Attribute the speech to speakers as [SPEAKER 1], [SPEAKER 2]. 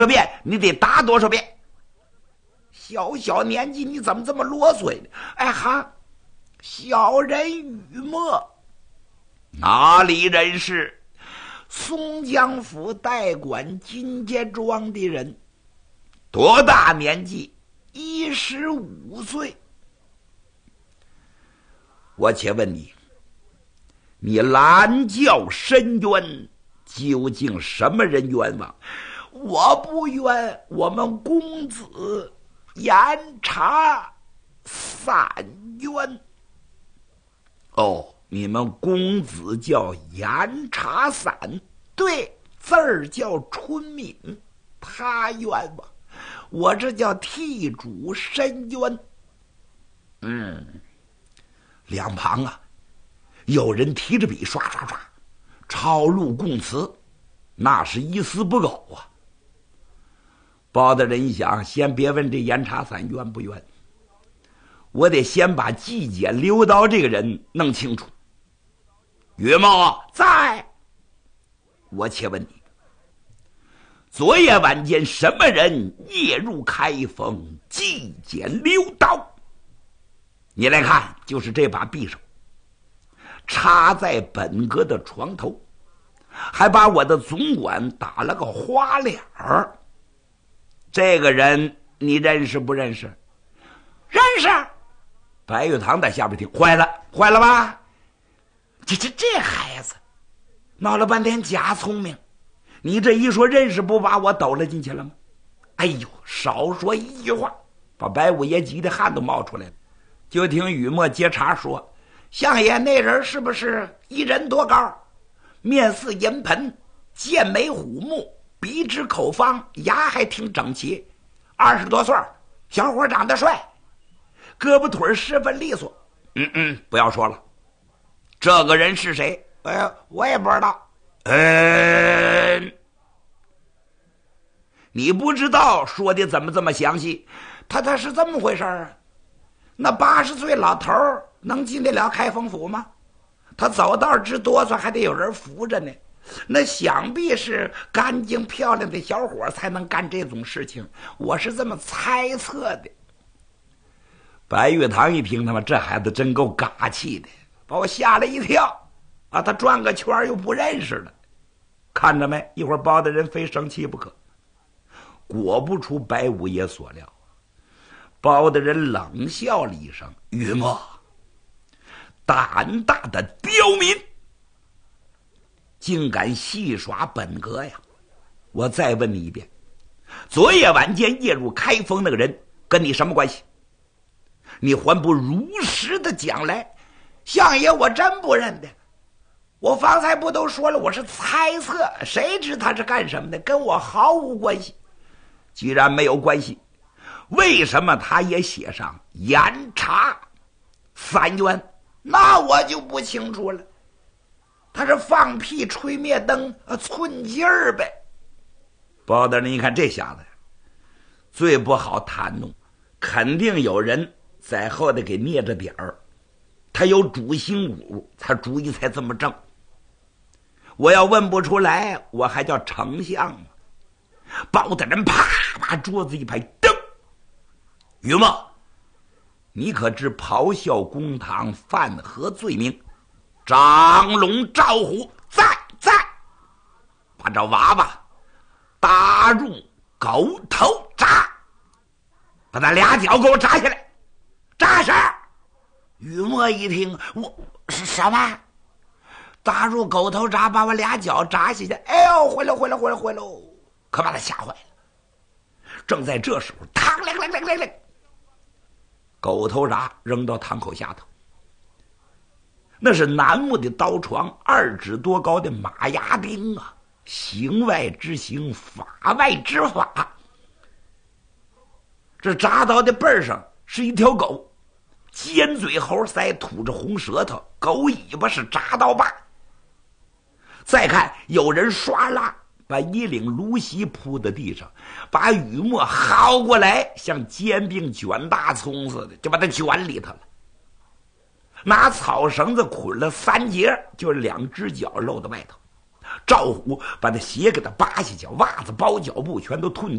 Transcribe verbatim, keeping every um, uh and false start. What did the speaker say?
[SPEAKER 1] 遍，你得打多少遍？小小年纪你怎么这么啰嗦呢？哎哈，小人雨墨，哪里人士？松江府代管金家庄的人，多大年纪？一十五岁。我且问你，你拦轿申冤，究竟什么人冤枉？我不冤，我们公子严查散冤。哦，你们公子叫严查散，对，字儿叫春敏，他冤枉，我这叫替主申冤。嗯，两旁啊，有人提着笔刷刷刷抄录供词，那是一丝不苟啊。包大人一想，先别问这严查散冤不冤，我得先把纪检刘刀这个人弄清楚。岳茂在，我且问你，昨夜晚间什么人夜入开封纪检刘刀？你来看，就是这把匕首插在本阁的床头，还把我的总管打了个花脸儿。这个人你认识不认识？认识。白玉堂在下边听，坏了，坏了吧？这这这孩子闹了半天假聪明，你这一说认识，不把我抖了进去了吗？哎呦，少说一句话，把白五爷急得汗都冒出来了。就听雨墨接茬说，相爷那人是不是一人多高？面似银盆，剑眉虎目，鼻直口方，牙还挺整齐，二十多岁，小伙长得帅，胳膊腿十分利索。嗯嗯，不要说了，这个人是谁？哎呀，我也不知道。嗯，你不知道，说的怎么这么详细？他他是这么回事啊？那八十岁老头能进得了开封府吗？他走道直哆嗦，还得有人扶着呢。那想必是干净漂亮的小伙才能干这种事情，我是这么猜测的。白玉堂一听，他妈这孩子真够嘎气的，把我吓了一跳啊！他转个圈又不认识了，看着没？一会儿包大人非生气不可。果不出白五爷所料，包大人冷笑了一声：“雨墨，胆大的刁民，竟敢戏耍本阁呀！我再问你一遍，昨夜晚间夜入开封那个人跟你什么关系？你还不如实的讲来。”相爷，我真不认得，我方才不都说了，我是猜测，谁知他是干什么的，跟我毫无关系。既然没有关系，为什么他也写上严查散冤？那我就不清楚了。他是放屁吹灭灯，寸劲儿呗。包大人一看这下子最不好谈弄，肯定有人在后头给捏着点儿，他有主心骨，他主意才这么正。我要问不出来，我还叫丞相吗？包大人啪把桌子一拍，噔！于墨，你可知咆哮公堂犯何罪名？张龙赵虎在在，把这娃娃打入狗头铡，把他俩脚给我扎下来，扎实！雨墨一听，我是什么？打入狗头铡，把我俩脚扎下去！哎呦，回来回来回来回来！可把他吓坏了。正在这时候，嘡亮亮亮亮亮，狗头铡扔到堂口下头。那是楠木的刀床，二指多高的马牙钉啊，形外之形，法外之法。这铡刀的背上是一条狗，尖嘴猴腮，吐着红舌头，狗尾巴是铡刀把。再看有人唰啦把一领芦席铺在地上，把雨墨薅过来，像煎饼卷大葱似的，就把它卷里头了。拿草绳子捆了三节，就两只脚露在外头， 赵虎把那鞋给他扒下去，袜子、包脚布全都吞